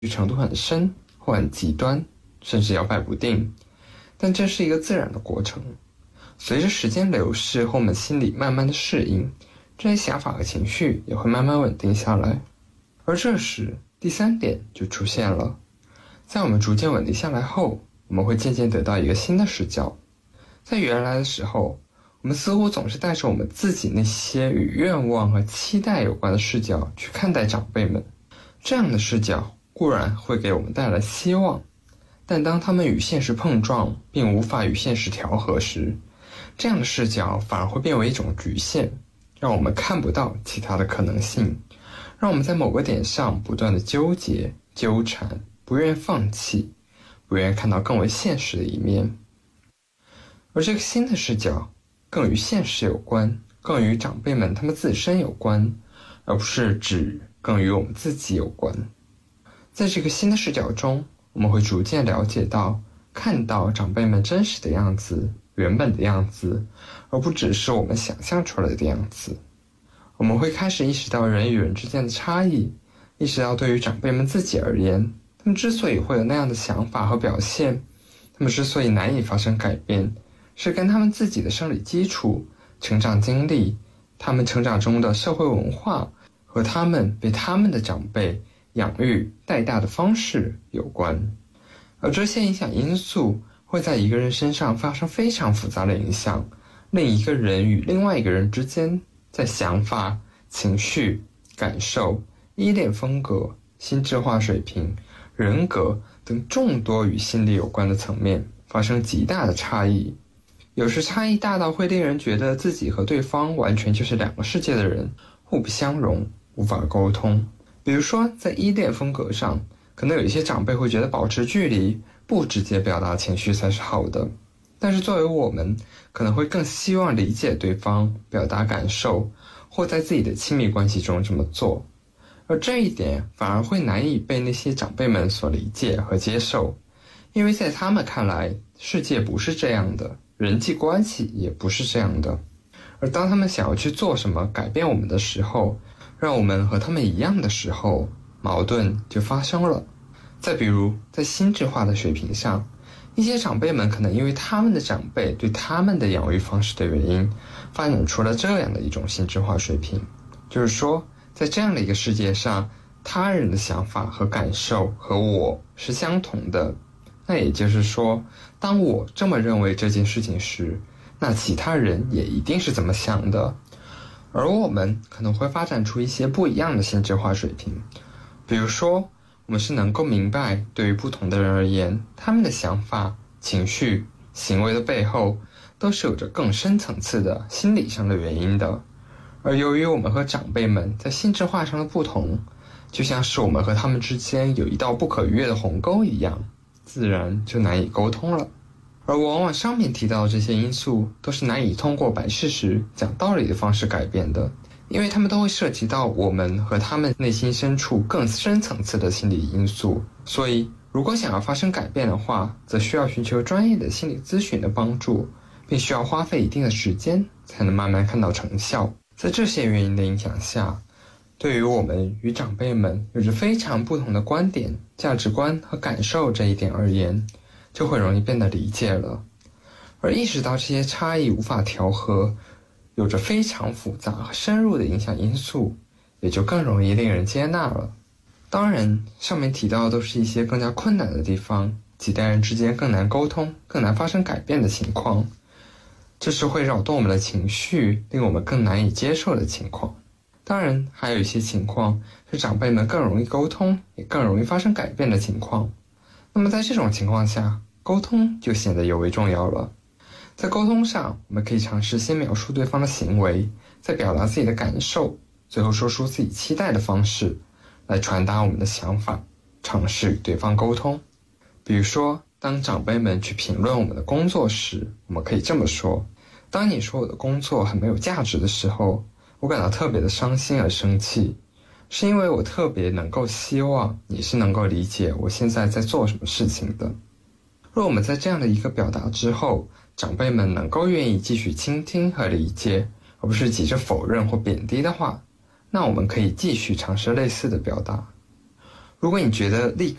程度很深或很极端，甚至摇摆不定，但这是一个自然的过程。随着时间流逝和我们心里慢慢的适应，这些想法和情绪也会慢慢稳定下来。而这时第三点就出现了，在我们逐渐稳定下来后，我们会渐渐得到一个新的视角。在原来的时候，我们似乎总是带着我们自己那些与愿望和期待有关的视角去看待长辈们。这样的视角固然会给我们带来希望，但当他们与现实碰撞并无法与现实调和时，这样的视角反而会变为一种局限，让我们看不到其他的可能性，让我们在某个点上不断的纠结纠缠，不愿放弃，不愿看到更为现实的一面。而这个新的视角更与现实有关，更与长辈们他们自身有关，而不是只更与我们自己有关。在这个新的视角中，我们会逐渐了解到看到长辈们真实的样子，原本的样子，而不只是我们想象出来的样子。我们会开始意识到人与人之间的差异，意识到对于长辈们自己而言，他们之所以会有那样的想法和表现，他们之所以难以发生改变，是跟他们自己的生理基础、成长经历、他们成长中的社会文化和他们被他们的长辈养育带大的方式有关。而这些影响因素会在一个人身上发生非常复杂的影响，令一个人与另外一个人之间在想法、情绪、感受、依恋风格、心智化水平、人格等众多与心理有关的层面发生极大的差异。有时差异大到会令人觉得自己和对方完全就是两个世界的人，互不相容，无法沟通。比如说在依恋风格上，可能有一些长辈会觉得保持距离，不直接表达情绪才是好的，但是作为我们，可能会更希望理解对方，表达感受，或在自己的亲密关系中这么做。而这一点反而会难以被那些长辈们所理解和接受，因为在他们看来，世界不是这样的，人际关系也不是这样的。而当他们想要去做什么改变我们的时候，让我们和他们一样的时候，矛盾就发生了。再比如在心智化的水平上，一些长辈们可能因为他们的长辈对他们的养育方式的原因，发展出了这样的一种心智化水平，就是说在这样的一个世界上，他人的想法和感受和我是相同的，那也就是说，当我这么认为这件事情时，那其他人也一定是这么想的。而我们可能会发展出一些不一样的心智化水平，比如说我们是能够明白对于不同的人而言，他们的想法、情绪、行为的背后都是有着更深层次的心理上的原因的。而由于我们和长辈们在心智化上的不同，就像是我们和他们之间有一道不可逾越的鸿沟一样，自然就难以沟通了。而往往上面提到的这些因素都是难以通过摆事实、讲道理的方式改变的，因为他们都会涉及到我们和他们内心深处更深层次的心理因素。所以如果想要发生改变的话，则需要寻求专业的心理咨询的帮助，并需要花费一定的时间才能慢慢看到成效。在这些原因的影响下，对于我们与长辈们有着非常不同的观点、价值观和感受这一点而言，就会容易变得理解了。而意识到这些差异无法调和，有着非常复杂和深入的影响因素，也就更容易令人接纳了。当然，上面提到的都是一些更加困难的地方，几代人之间更难沟通、更难发生改变的情况，这是会扰动我们的情绪，令我们更难以接受的情况。当然，还有一些情况是长辈们更容易沟通，也更容易发生改变的情况。那么在这种情况下，沟通就显得尤为重要了。在沟通上，我们可以尝试先描述对方的行为，再表达自己的感受，最后说出自己期待的方式，来传达我们的想法，尝试与对方沟通。比如说，当长辈们去评论我们的工作时，我们可以这么说：当你说我的工作很没有价值的时候，我感到特别的伤心而生气，是因为我特别能够希望你是能够理解我现在在做什么事情的。若我们在这样的一个表达之后，长辈们能够愿意继续倾听和理解，而不是急着否认或贬低的话，那我们可以继续尝试类似的表达。 如果你觉得立